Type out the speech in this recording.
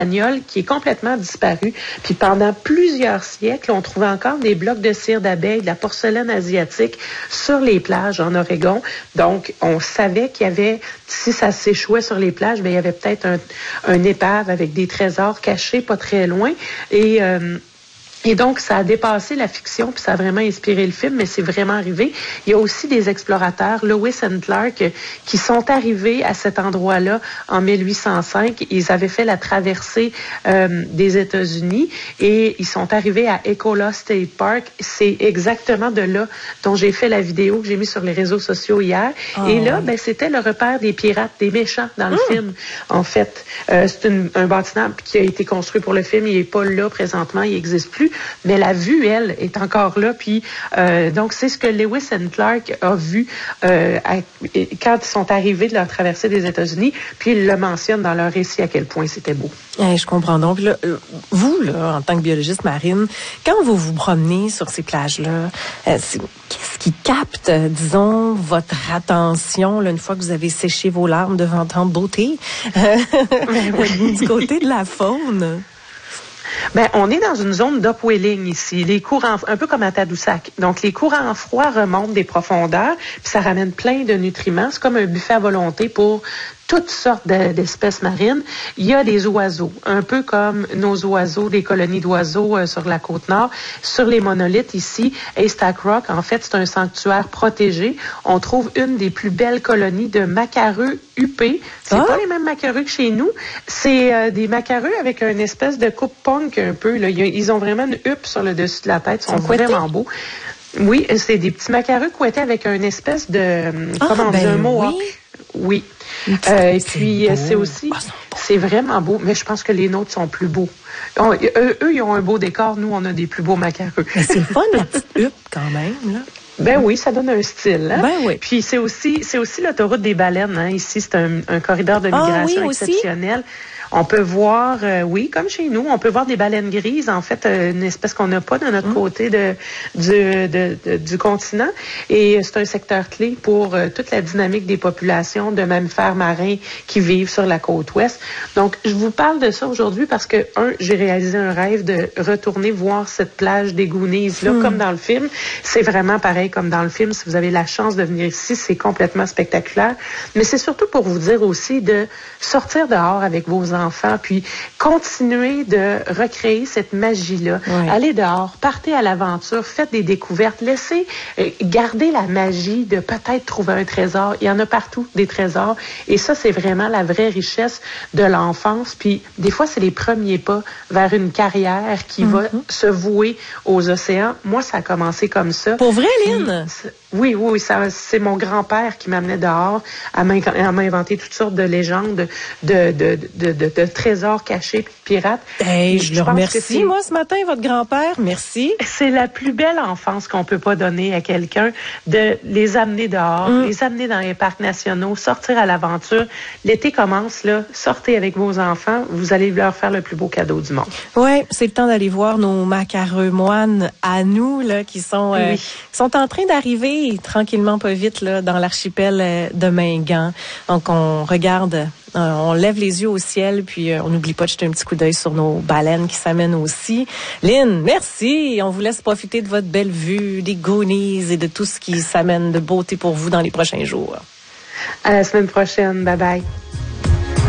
qui est complètement disparu. Puis pendant plusieurs siècles, on trouvait encore des blocs de cire d'abeille, de la porcelaine asiatique sur les plages en Oregon. Donc, on savait qu'il y avait, si ça s'échouait sur les plages, bien, il y avait peut-être un épave avec des trésors cachés pas très loin. Et donc, ça a dépassé la fiction, puis ça a vraiment inspiré le film, mais c'est vraiment arrivé. Il y a aussi des explorateurs, Lewis and Clark, qui sont arrivés à cet endroit-là en 1805. Ils avaient fait la traversée des États-Unis et ils sont arrivés à Ecola State Park. C'est exactement de là dont j'ai fait la vidéo que j'ai mise sur les réseaux sociaux hier. Oh. Et là, ben, c'était le repère des pirates, des méchants dans le film. En fait, c'est un bâtiment qui a été construit pour le film. Il n'est pas là présentement, il n'existe plus. Mais la vue, elle, est encore là. Puis, donc, c'est ce que Lewis and Clark a vu quand ils sont arrivés de leur traversée des États-Unis. Puis, ils le mentionnent dans leur récit à quel point c'était beau. Je comprends donc. Là, vous, là, en tant que biologiste marine, quand vous vous promenez sur ces plages-là, qu'est-ce qui capte, disons, votre attention là, une fois que vous avez séché vos larmes devant tant de beauté du côté de la faune? Ben, on est dans une zone d'upwelling ici. Les courants, un peu comme à Tadoussac. Donc, les courants froids remontent des profondeurs, puis ça ramène plein de nutriments. C'est comme un buffet à volonté pour toutes sortes d'espèces marines. Il y a des oiseaux, un peu comme nos oiseaux, des colonies d'oiseaux sur la côte nord. Sur les monolithes ici, Haystack Rock, en fait, c'est un sanctuaire protégé. On trouve une des plus belles colonies de macareux huppés. C'est pas les mêmes macareux que chez nous. C'est des macareux avec une espèce de coupe punk un peu. Là. Ils ont vraiment une huppe sur le dessus de la tête. Ils sont vraiment beaux. Oui, c'est des petits macareux couettés avec une espèce de... comment on dit un mohawk? Oui. Et puis, c'est aussi... c'est vraiment beau, mais je pense que les nôtres sont plus beaux. Eux, ils ont un beau décor. Nous, on a des plus beaux macareux. Mais c'est le fun, la petite huppe, quand même, là. Ben oui, ça donne un style. Hein? Ben oui. Puis c'est aussi l'autoroute des baleines. Hein? Ici, c'est un corridor de migration exceptionnel. Aussi? On peut voir, oui, comme chez nous, on peut voir des baleines grises, en fait, une espèce qu'on n'a pas de notre côté du continent. Et c'est un secteur clé pour toute la dynamique des populations de mammifères marins qui vivent sur la côte ouest. Donc, je vous parle de ça aujourd'hui parce que, j'ai réalisé un rêve de retourner voir cette plage des Goonies, là, comme dans le film. C'est vraiment pareil comme dans le film. Si vous avez la chance de venir ici, c'est complètement spectaculaire. Mais c'est surtout pour vous dire aussi de sortir dehors avec vos enfants, puis continuer de recréer cette magie-là. Oui. Allez dehors, partez à l'aventure, faites des découvertes, laissez garder la magie de peut-être trouver un trésor. Il y en a partout des trésors. Et ça, c'est vraiment la vraie richesse de l'enfance. Puis des fois, c'est les premiers pas vers une carrière qui va se vouer aux océans. Moi, ça a commencé comme ça. Pour vrai, Lynn? Oui, c'est mon grand-père qui m'amenait dehors à m'inventer toutes sortes de légendes, de trésors cachés, pirates. Hey, je le remercie, moi, ce matin, votre grand-père. Merci. C'est la plus belle enfance qu'on peut pas donner à quelqu'un, de les amener dehors, les amener dans les parcs nationaux, sortir à l'aventure. L'été commence, là. Sortez avec vos enfants. Vous allez leur faire le plus beau cadeau du monde. Oui, c'est le temps d'aller voir nos macareux moines à nous, là, qui sont en train d'arriver tranquillement, pas vite, là, dans l'archipel de Mingan. Donc, on regarde, on lève les yeux au ciel, puis on n'oublie pas de jeter un petit coup d'œil sur nos baleines qui s'amènent aussi. Lynn, merci! On vous laisse profiter de votre belle vue, des Goonies et de tout ce qui s'amène de beauté pour vous dans les prochains jours. À la semaine prochaine. Bye bye.